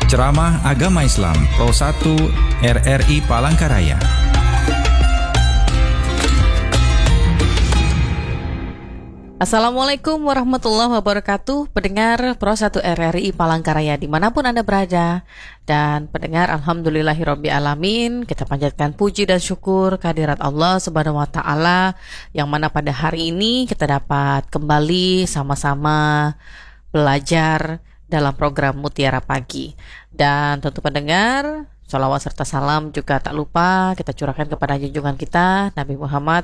Ceramah Agama Islam Pro 1 RRI Palangkaraya. Assalamualaikum warahmatullahi wabarakatuh. Pendengar Pro 1 RRI Palangkaraya dimanapun Anda berada. Dan pendengar, alhamdulillahirrabbilalamin, kita panjatkan puji dan syukur kehadirat Allah Subhanahu wa Ta'ala, yang mana pada hari ini kita dapat kembali sama-sama belajar dalam program Mutiara Pagi. Dan tentu pendengar, sholawat serta salam juga tak lupa kita curahkan kepada junjungan kita Nabi Muhammad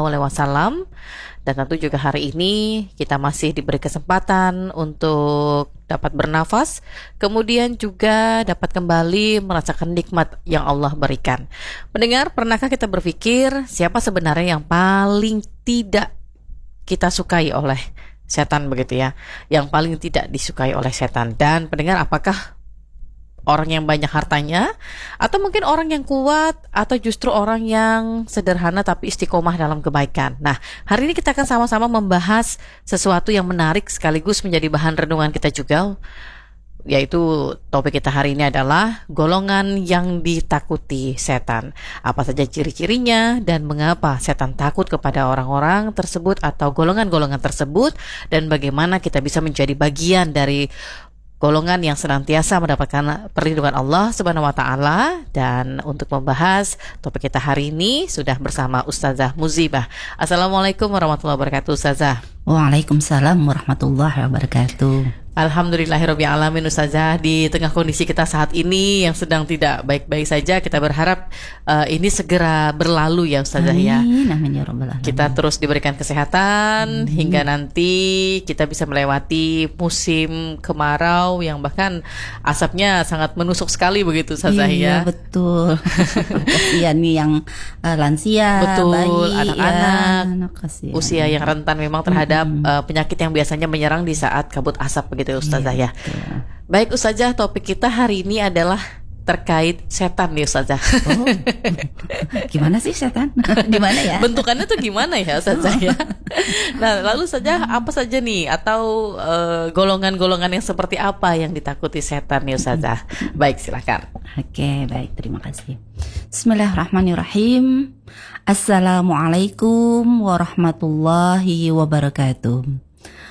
SAW. Dan tentu juga hari ini kita masih diberi kesempatan untuk dapat bernafas, kemudian juga dapat kembali merasakan nikmat yang Allah berikan. Pendengar, pernahkah kita berpikir siapa sebenarnya yang paling tidak kita sukai oleh setan, begitu ya? Yang paling tidak disukai oleh setan. Dan pendengar, apakah orang yang banyak hartanya, atau mungkin orang yang kuat, atau justru orang yang sederhana tapi istiqomah dalam kebaikan? Nah, hari ini kita akan sama-sama membahas sesuatu yang menarik sekaligus menjadi bahan renungan kita juga, yaitu topik kita hari ini adalah golongan yang ditakuti setan. Apa saja ciri-cirinya dan mengapa setan takut kepada orang-orang tersebut atau golongan-golongan tersebut, dan bagaimana kita bisa menjadi bagian dari golongan yang senantiasa mendapatkan perlindungan Allah Subhanahu wa Ta'ala. Dan untuk membahas topik kita hari ini sudah bersama Ustazah Muzibah. Assalamualaikum warahmatullahi wabarakatuh, Ustazah. Waalaikumsalam warahmatullahi wabarakatuh. Alhamdulillahirrabbilalamin, Ustazah. Di tengah kondisi kita saat ini yang sedang tidak baik-baik saja, kita berharap ini segera berlalu ya, Ustazah. Amin, amin ya rabbal alamin. Kita terus diberikan kesehatan hingga nanti kita bisa melewati musim kemarau yang bahkan asapnya sangat menusuk sekali, begitu, Ustazah. Iya, betul. Kasihan nih yang lansia, betul, bayi, anak-anak, ya, usia yang rentan memang terhadap penyakit yang biasanya menyerang di saat kabut asap, begitu, Ustazah, ya. Baik, Ustazah, topik kita hari ini adalah terkait setan nih, Ustazah. Oh, gimana sih setan? Gimana ya? Bentukannya tuh gimana ya, Ustazah, ya? Nah, lalu saja apa saja nih, atau golongan-golongan yang seperti apa yang ditakuti setan nih, Ustazah? Baik, silakan. Oke, baik, terima kasih. Bismillahirrahmanirrahim. Assalamualaikum warahmatullahi wabarakatuh.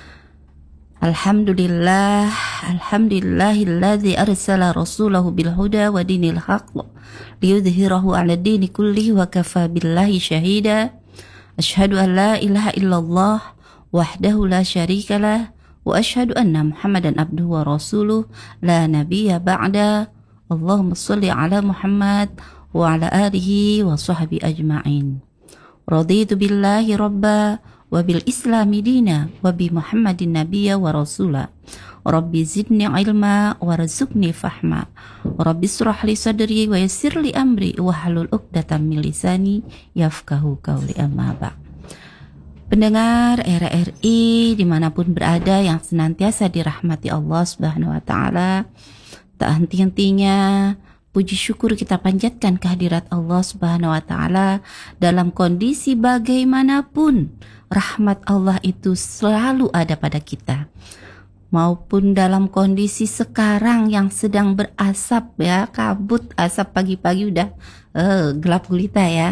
Alhamdulillahilladzi arsala rasulahu bil huda wa dinil haqq liyudhhirahu 'ala dini kullihi wa kafa billahi syahida. Asyhadu an la ilaha illallah wahdahu la syarikalah wa asyhadu anna Muhammadan abduhu wa rasuluh la nabiyya ba'da. Allahumma shalli 'ala Muhammad wa 'ala alihi wa sahbihi ajma'in. Raditu billahi rabba wa bil islami dina wa bi Muhammadin nabiyya wa rasula. Rabbi zidni ilma warzuqni fahma. Rabbi shrah li sadri wa yassir li amri wa hlul 'uqdatam min lisani yafqahu qawli. Amma ba'd. Pendengar RRI dimanapun berada yang senantiasa dirahmati Allah Subhanahu wa Ta'ala, tak henti-hentinya puji syukur kita panjatkan kehadirat Allah Subhanahu wa Ta'ala dalam kondisi bagaimanapun. Rahmat Allah itu selalu ada pada kita, maupun dalam kondisi sekarang yang sedang berasap ya, kabut asap pagi-pagi udah gelap gulita ya.